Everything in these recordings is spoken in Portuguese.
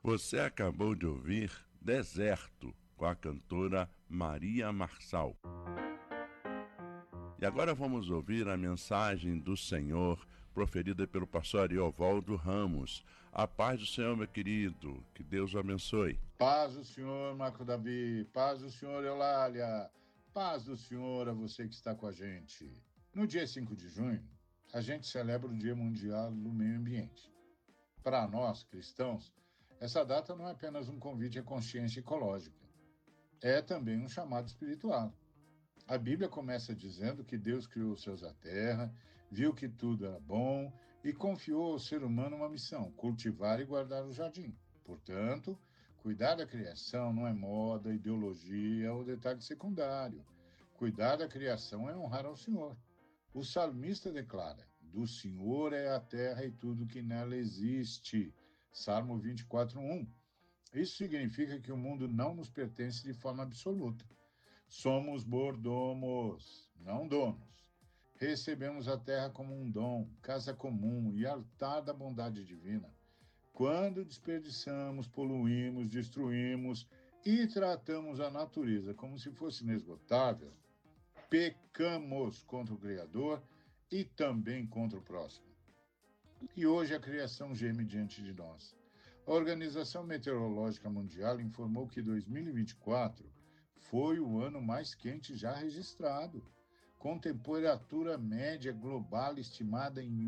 Você acabou de ouvir Deserto, com a cantora Maria Marçal. E agora vamos ouvir a mensagem do Senhor proferida pelo pastor Ariovaldo Ramos. A paz do Senhor, meu querido, que Deus o abençoe. Paz do Senhor, Marco Davi, paz do Senhor, Eulália, paz do Senhor a você que está com a gente. No dia 5 de junho, a gente celebra o Dia Mundial do Meio Ambiente. Para nós, cristãos, essa data não é apenas um convite à consciência ecológica, é também um chamado espiritual. A Bíblia começa dizendo que Deus criou os céus e a terra, viu que tudo era bom e confiou ao ser humano uma missão: cultivar e guardar o jardim. Portanto, cuidar da criação não é moda, ideologia ou detalhe secundário. Cuidar da criação é honrar ao Senhor. O salmista declara: do Senhor é a terra e tudo que nela existe. Salmo 24:1. Isso significa que o mundo não nos pertence de forma absoluta. Somos mordomos, não donos. Recebemos a terra como um dom, casa comum e altar da bondade divina. Quando desperdiçamos, poluímos, destruímos e tratamos a natureza como se fosse inesgotável, pecamos contra o Criador e também contra o próximo. E hoje a criação geme diante de nós. A Organização Meteorológica Mundial informou que 2024 foi o ano mais quente já registrado, com temperatura média global estimada em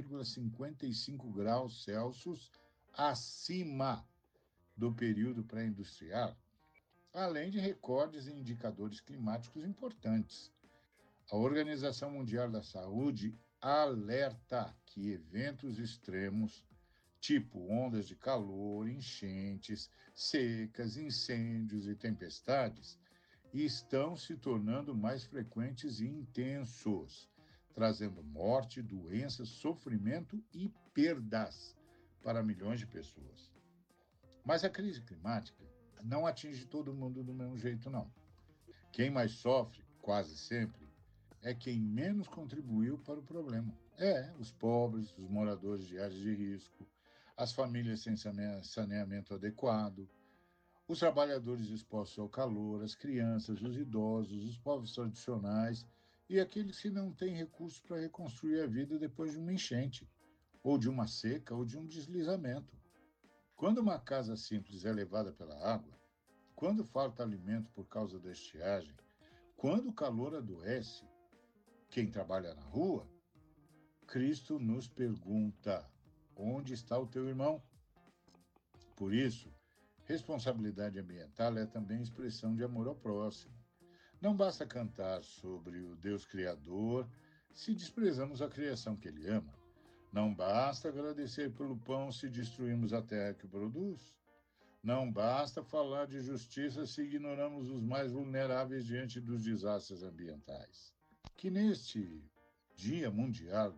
1,55 graus Celsius acima do período pré-industrial, além de recordes e indicadores climáticos importantes. A Organização Mundial da Saúde alerta que eventos extremos, tipo ondas de calor, enchentes, secas, incêndios e tempestades, estão se tornando mais frequentes e intensos, trazendo morte, doenças, sofrimento e perdas para milhões de pessoas. Mas a crise climática não atinge todo mundo do mesmo jeito, não. Quem mais sofre, quase sempre, é quem menos contribuiu para o problema. Os pobres, os moradores de áreas de risco, as famílias sem saneamento adequado, os trabalhadores expostos ao calor, as crianças, os idosos, os povos tradicionais e aqueles que não têm recursos para reconstruir a vida depois de uma enchente, ou de uma seca, ou de um deslizamento. Quando uma casa simples é levada pela água, quando falta alimento por causa da estiagem, quando o calor adoece quem trabalha na rua, Cristo nos pergunta: onde está o teu irmão? Por isso, responsabilidade ambiental é também expressão de amor ao próximo. Não basta cantar sobre o Deus Criador se desprezamos a criação que Ele ama. Não basta agradecer pelo pão se destruímos a terra que o produz. Não basta falar de justiça se ignoramos os mais vulneráveis diante dos desastres ambientais. Que neste Dia Mundial